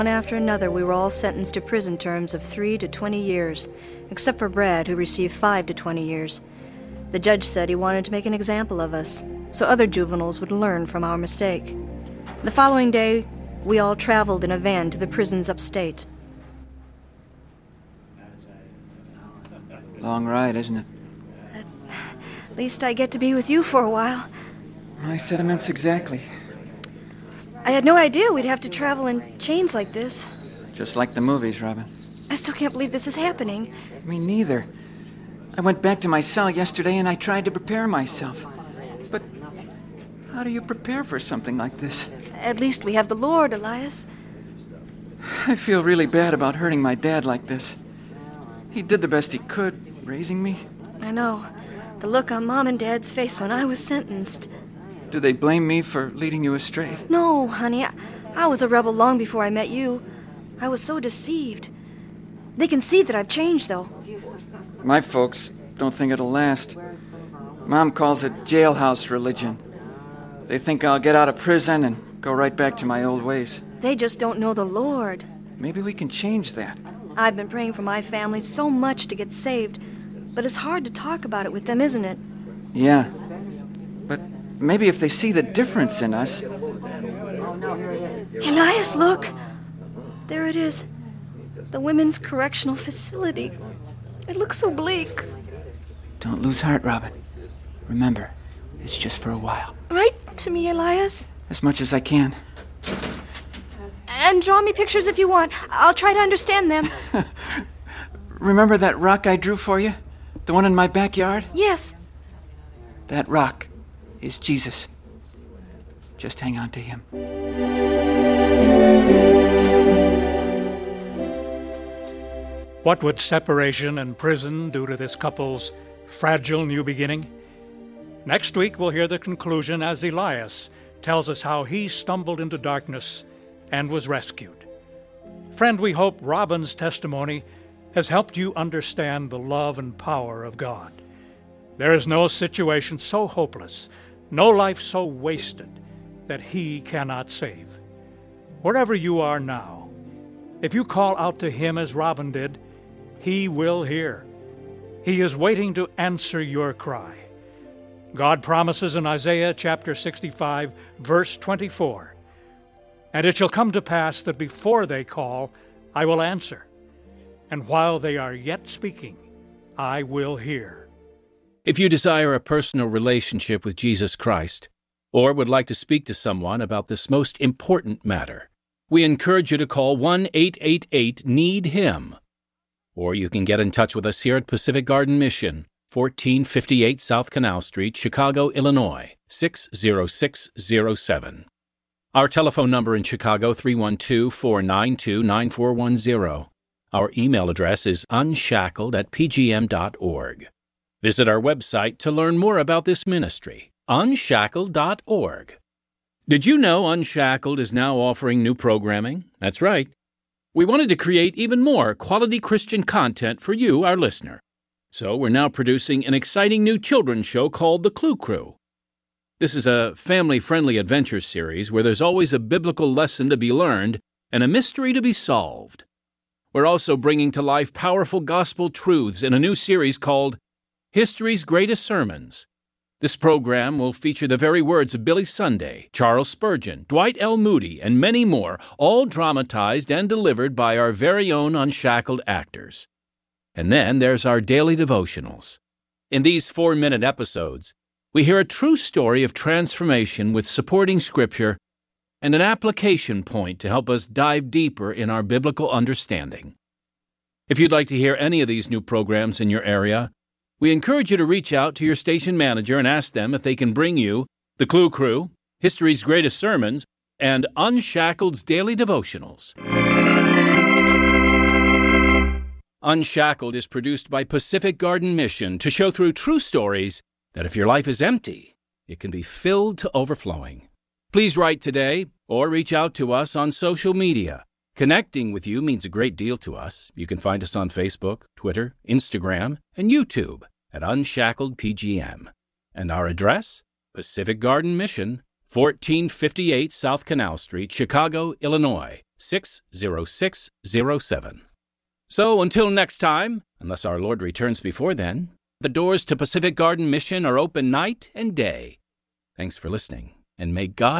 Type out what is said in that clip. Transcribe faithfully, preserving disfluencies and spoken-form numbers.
One after another, we were all sentenced to prison terms of three to twenty years, except for Brad, who received five to twenty years. The judge said he wanted to make an example of us, so other juveniles would learn from our mistake. The following day, we all traveled in a van to the prisons upstate. Long ride, isn't it? At least I get to be with you for a while. My sentiments exactly. I had no idea we'd have to travel in chains like this. Just like the movies, Robin. I still can't believe this is happening. Me neither. I went back to my cell yesterday and I tried to prepare myself. But how do you prepare for something like this? At least we have the Lord, Elias. I feel really bad about hurting my dad like this. He did the best he could, raising me. I know. The look on Mom and Dad's face when I was sentenced. Do they blame me for leading you astray? No, honey. I, I was a rebel long before I met you. I was so deceived. They can see that I've changed, though. My folks don't think it'll last. Mom calls it jailhouse religion. They think I'll get out of prison and go right back to my old ways. They just don't know the Lord. Maybe we can change that. I've been praying for my family so much to get saved, but it's hard to talk about it with them, isn't it? Yeah. But maybe if they see the difference in us... Elias, look! There it is. The Women's Correctional Facility. It looks so bleak. Don't lose heart, Robin. Remember, it's just for a while. Write to me, Elias. As much as I can. And draw me pictures if you want. I'll try to understand them. Remember that rock I drew for you? The one in my backyard? Yes. That rock is Jesus. Just hang on to him. What would separation and prison do to this couple's fragile new beginning? Next week, we'll hear the conclusion as Elias tells us how he stumbled into darkness and was rescued. Friend, we hope Robin's testimony has helped you understand the love and power of God. There is no situation so hopeless, no life so wasted, that He cannot save. Wherever you are now, if you call out to Him as Robin did, He will hear. He is waiting to answer your cry. God promises in Isaiah chapter sixty-five, verse twenty-four, "And it shall come to pass that before they call, I will answer, and while they are yet speaking, I will hear." If you desire a personal relationship with Jesus Christ, or would like to speak to someone about this most important matter, we encourage you to call one eight eight eight need him. Or you can get in touch with us here at Pacific Garden Mission, fourteen fifty-eight South Canal Street, Chicago, Illinois, six zero six zero seven. Our telephone number in Chicago, three one two, four nine two, nine four one zero. Our email address is unshackled at p g m dot org. Visit our website to learn more about this ministry, unshackled dot org. Did you know Unshackled is now offering new programming? That's right. We wanted to create even more quality Christian content for you, our listener. So we're now producing an exciting new children's show called The Clue Crew. This is a family-friendly adventure series where there's always a biblical lesson to be learned and a mystery to be solved. We're also bringing to life powerful gospel truths in a new series called History's Greatest Sermons. This program will feature the very words of Billy Sunday, Charles Spurgeon, Dwight L. Moody, and many more, all dramatized and delivered by our very own Unshackled actors. And then there's our daily devotionals. In these four-minute episodes, we hear a true story of transformation with supporting scripture and an application point to help us dive deeper in our biblical understanding. If you'd like to hear any of these new programs in your area, we encourage you to reach out to your station manager and ask them if they can bring you The Clue Crew, History's Greatest Sermons, and Unshackled's Daily Devotionals. Unshackled is produced by Pacific Garden Mission to show through true stories that if your life is empty, it can be filled to overflowing. Please write today or reach out to us on social media. Connecting with you means a great deal to us. You can find us on Facebook, Twitter, Instagram, and YouTube at Unshackled P G M. And our address? Pacific Garden Mission, fourteen fifty-eight South Canal Street, Chicago, Illinois, six zero six zero seven. So until next time, unless our Lord returns before then, the doors to Pacific Garden Mission are open night and day. Thanks for listening, and may God